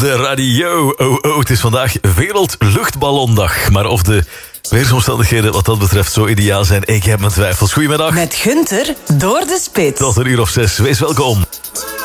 de radio. Oh, het is vandaag Wereldluchtballondag. Maar of de weersomstandigheden wat dat betreft zo ideaal zijn, ik heb mijn twijfels. Goedemiddag. Met Gunther door de spits. Tot 1:06. Wees welkom.